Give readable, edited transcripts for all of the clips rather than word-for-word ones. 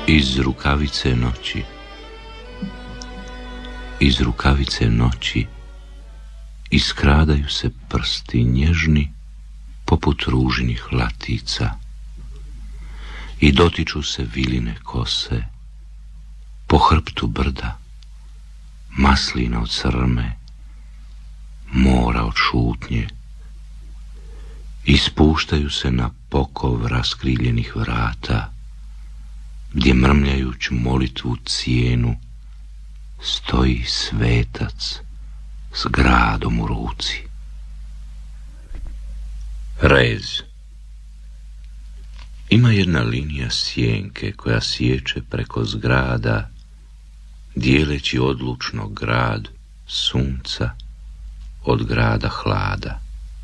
Iz rukavice noći, iz rukavice noći iskradaju se prsti nježni poput ružinih latica i dotiču se viline kose po hrbtu brda, maslina od srme, mora od šutnje, i spuštaju se na pokov raskriljenih vrata, gdje mrmljajuć molitvu cijenu stoji svetac s gradom u ruci. Rez. Ima jedna linija sjenke koja sječe preko zgrada, dijeleći odlučno grad sunca od grada hlada.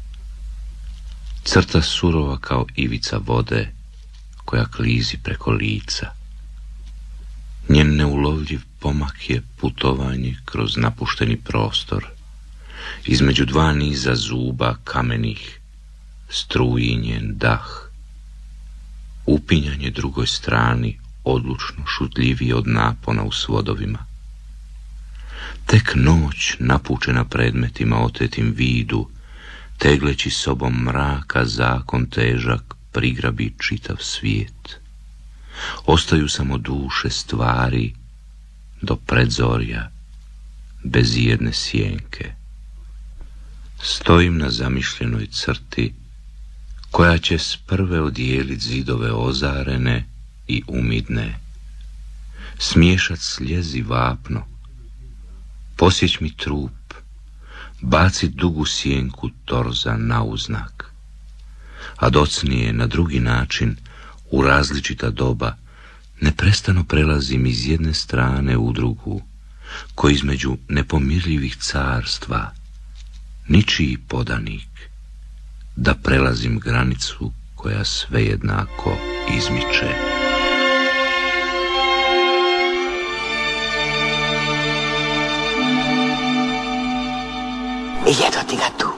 Crta surova kao ivica vode koja klizi preko lica. Njen neulovljiv pomak je putovanje kroz napušteni prostor. Između dva niza zuba kamenih struji njen dah. Upinjanje drugoj strani odlučno šutljiviji od napona u svodovima. Tek noć napučena predmetima otetim vidu, tegleći sobom mraka zakon težak prigrabi čitav svijet. Ostaju samo duše stvari do predzorja bez ijedne sjenke. Stojim na zamišljenoj crti koja će s prve odijelit zidove ozarene i umidne, smiješat sljezi vapno, posjeć mi trup, bacit dugu sjenku torza na uznak, a docnije na drugi način u različita doba neprestano prelazim iz jedne strane u drugu, koji između nepomirljivih carstva, ničiji podanik, da prelazim granicu koja sve jednako izmiče. I eto ti ga tu.